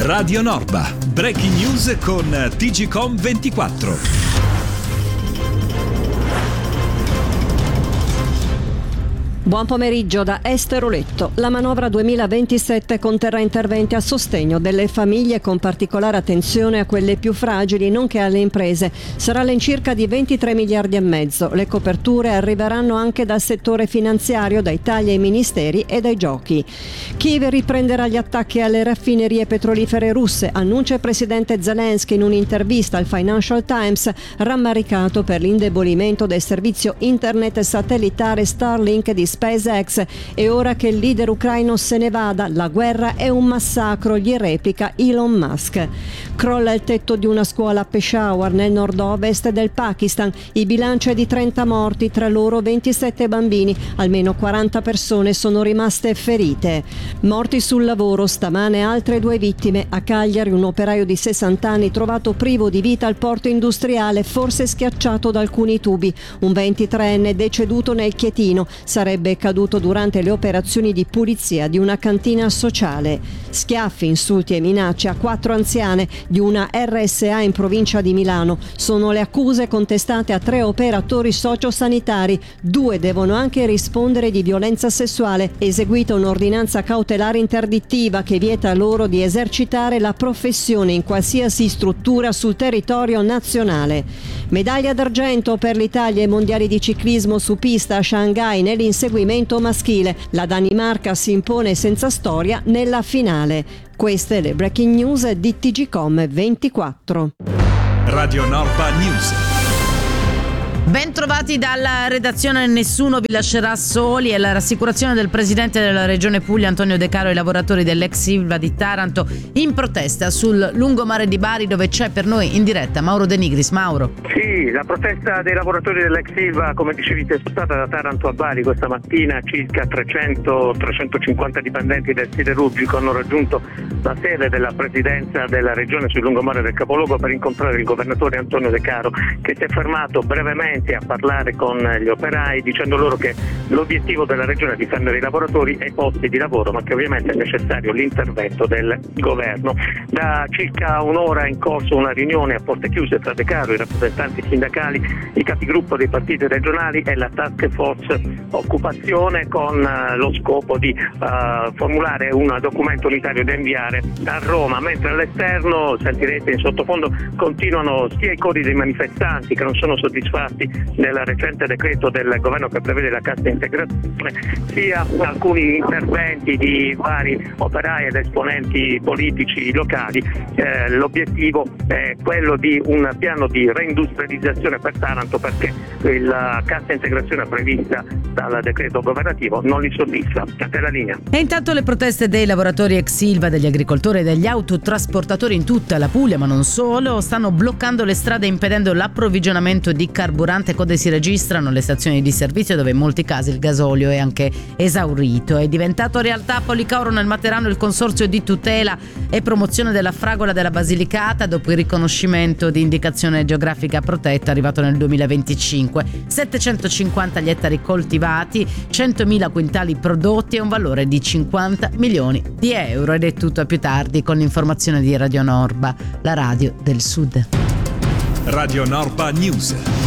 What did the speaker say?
Radio Norba, breaking news con TGcom 24. Buon pomeriggio da Esther Oletto. La manovra 2027 conterrà interventi a sostegno delle famiglie con particolare attenzione a quelle più fragili nonché alle imprese. Sarà all'incirca di 23 miliardi e mezzo. Le coperture arriveranno anche dal settore finanziario, dai tagli ai ministeri e dai giochi. Kiev riprenderà gli attacchi alle raffinerie petrolifere russe, annuncia il presidente Zelensky in un'intervista al Financial Times, rammaricato per l'indebolimento del servizio internet satellitare Starlink di SpaceX. E ora che il leader ucraino se ne vada, la guerra è un massacro, gli replica Elon Musk. Crolla il tetto di una scuola a Peshawar nel nord-ovest del Pakistan. Il bilancio è di 30 morti, tra loro 27 bambini. Almeno 40 persone sono rimaste ferite. Morti sul lavoro, stamane altre 2 vittime. A Cagliari un operaio di 60 anni trovato privo di vita al porto industriale, forse schiacciato da alcuni tubi. Un 23enne deceduto nel Chietino, sarebbe caduto durante le operazioni di pulizia di una cantina sociale. Schiaffi, insulti e minacce a 4 anziane di una RSA in provincia di Milano. Sono le accuse contestate a 3 operatori sociosanitari. 2 devono anche rispondere di violenza sessuale. Eseguita un'ordinanza cautelare interdittiva che vieta loro di esercitare la professione in qualsiasi struttura sul territorio nazionale. Medaglia d'argento per l'Italia ai mondiali di ciclismo su pista a Shanghai nell'inseguimento maschile. La Danimarca si impone senza storia nella finale. Queste le breaking news di TGcom 24. Radio Norba News. Ben trovati dalla redazione. Nessuno vi lascerà soli. È la rassicurazione del presidente della regione Puglia Antonio De Caro ai lavoratori dell'ex Ilva di Taranto in protesta sul lungomare di Bari, dove c'è per noi in diretta Mauro De Nigris. Mauro. Sì, la protesta dei lavoratori dell'ex Ilva, come dicevi, è spostata da Taranto a Bari questa mattina. Circa 300-350 dipendenti del siderurgico hanno raggiunto la sede della presidenza della regione sul lungomare del capoluogo per incontrare il governatore Antonio De Caro, che si è fermato brevemente a parlare con gli operai, dicendo loro che l'obiettivo della regione è difendere i lavoratori e i posti di lavoro, ma che ovviamente è necessario l'intervento del governo. Da circa un'ora è in corso una riunione a porte chiuse tra De Caro, i rappresentanti sindacali, i capigruppo dei partiti regionali e la task force occupazione, con lo scopo di formulare un documento unitario da inviare a Roma, mentre all'esterno, sentirete in sottofondo, continuano sia i cori dei manifestanti che non sono soddisfatti del recente decreto del governo che prevede la cassa integrazione, sia alcuni interventi di vari operai ed esponenti politici locali. L'obiettivo è quello di un piano di reindustrializzazione per Taranto, perché la cassa integrazione prevista dal decreto governativo non li soddisfa. A te la linea. E intanto le proteste dei lavoratori ex Ilva, degli agricoltori e degli autotrasportatori in tutta la Puglia, ma non solo, stanno bloccando le strade impedendo l'approvvigionamento di carburante. Code si registrano le stazioni di servizio, dove in molti casi il gasolio è anche esaurito. È diventato realtà a Policauro nel Materano il consorzio di tutela e promozione della fragola della Basilicata, dopo il riconoscimento di indicazione geografica protetta arrivato nel 2025. 750 gli ettari coltivati, 100.000 quintali prodotti e un valore di 50 milioni di euro. Ed è tutto, a più tardi con l'informazione di Radio Norba, la radio del Sud. Radio Norba News.